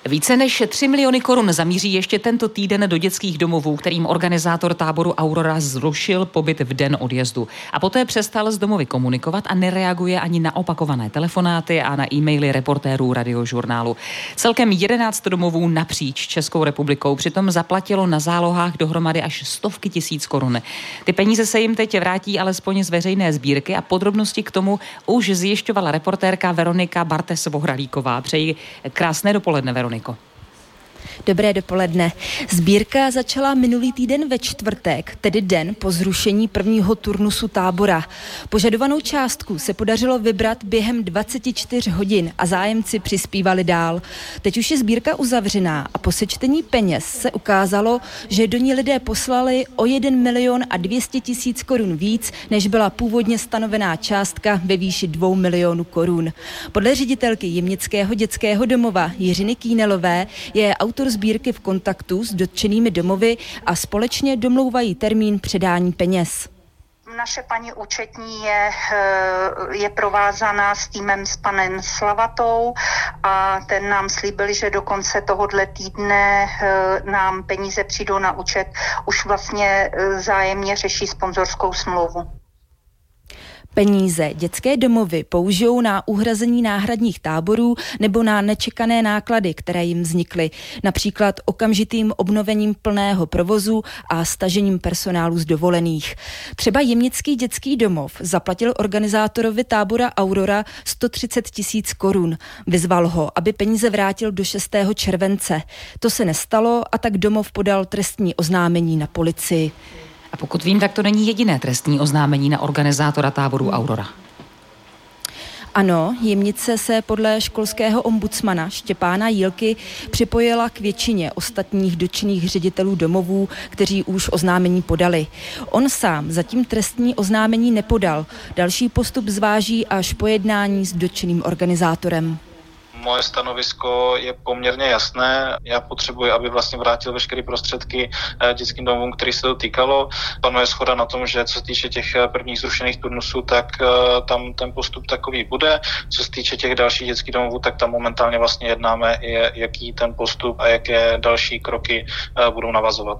Více než 3 miliony korun zamíří ještě tento týden do dětských domovů, kterým organizátor táboru Aurora zrušil pobyt v den odjezdu. A poté přestal s domovy komunikovat a nereaguje ani na opakované telefonáty a na e-maily reportérů Radiožurnálu. Celkem 11 domovů napříč Českou republikou přitom zaplatilo na zálohách dohromady až stovky tisíc korun. Ty peníze se jim teď vrátí alespoň z veřejné sbírky a podrobnosti k tomu už zjišťovala reportérka Veronika Bartes-Vohralíková. Přeji krásné dopoledne, Veroniko. Dobré dopoledne. Sbírka začala minulý týden ve čtvrtek, tedy den po zrušení prvního turnusu tábora. Požadovanou částku se podařilo vybrat během 24 hodin a zájemci přispívali dál. Teď už je sbírka uzavřená a po sečtení peněz se ukázalo, že do ní lidé poslali o 1 200 000 korun víc, než byla původně stanovená částka ve výši 2 milionů korun. Podle ředitelky Jimnického dětského domova Jiřiny Kýnelové je autor sbírky v kontaktu s dotčenými domovy a společně domlouvají termín předání peněz. Naše paní účetní je provázaná s týmem s panem Slavatou a ten nám slíbil, že do konce tohohle týdne nám peníze přijdou na účet. Už vlastně vzájemně řeší sponzorskou smlouvu. Peníze dětské domovy použijou na uhrazení náhradních táborů nebo na nečekané náklady, které jim vznikly, například okamžitým obnovením plného provozu a stažením personálu z dovolených. Třeba Jimnický dětský domov zaplatil organizátorovi tábora Aurora 130 000 korun. Vyzval ho, aby peníze vrátil do 6. července. To se nestalo a tak domov podal trestní oznámení na policii. A pokud vím, tak to není jediné trestní oznámení na organizátora táboru Aurora. Ano, Jimnice se podle školského ombudsmana Štěpána Jílky připojila k většině ostatních dotčených ředitelů domovů, kteří už oznámení podali. On sám zatím trestní oznámení nepodal. Další postup zváží až po jednání s dotčeným organizátorem. Moje stanovisko je poměrně jasné. Já potřebuji, aby vlastně vrátil veškeré prostředky dětským domovům, který se to týkalo. Panuje shoda na tom, že co se týče těch prvních zrušených turnusů, tak tam ten postup takový bude. Co se týče těch dalších dětských domovů, tak tam momentálně vlastně jednáme, jaký ten postup a jaké další kroky budou navazovat.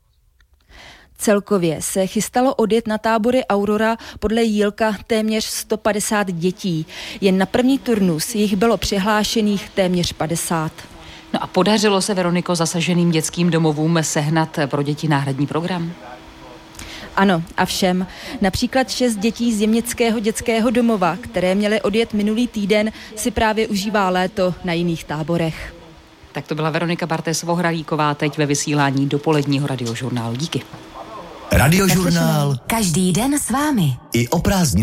Celkově se chystalo odjet na tábory Aurora podle Jílka téměř 150 dětí. Jen na první turnus jich bylo přihlášených téměř 50. No a podařilo se, Veroniko, zasaženým dětským domovům sehnat pro děti náhradní program? Ano, a všem. Například 6 dětí z Jimnického dětského domova, které měly odjet minulý týden, si právě užívá léto na jiných táborech. Tak to byla Veronika Bartes-Vohralíková teď ve vysílání dopoledního Radiožurnálu. Díky. Radiožurnál. Každý den s vámi. I o prázdninách.